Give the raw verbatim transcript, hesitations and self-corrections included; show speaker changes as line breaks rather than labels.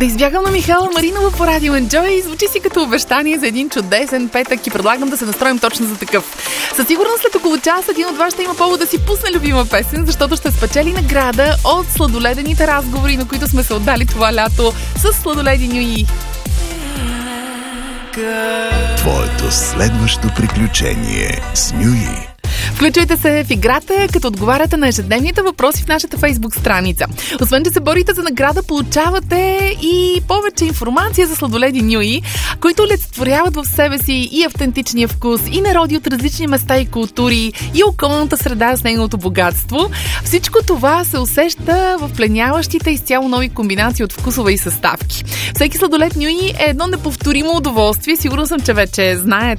Да избягам на Михайла Маринова по Радио Enjoy. Звучи си като обещание за един чудесен петък и предлагам да се настроим точно за такъв. Със сигурност след около час един от вас ще има повод да си пусне любима песен, защото ще спечели награда от сладоледените разговори, на които сме се отдали това лято с Сладоледи Нюи.
Твоето следващо приключение с Нюи.
Включвайте се в играта, като отговаряте на ежедневните въпроси в нашата Фейсбук страница. Освен, че се борите за награда, получавате и повече информация за Сладоледи Нюи, които олицетворяват в себе си и автентичния вкус, и народи от различни места и култури, и околната среда с нейното богатство. Всичко това се усеща в пленяващите изцяло нови комбинации от вкусове и съставки. Всеки Сладолед Нюи е едно неповторимо удоволствие. Сигурно съм, че вече знаете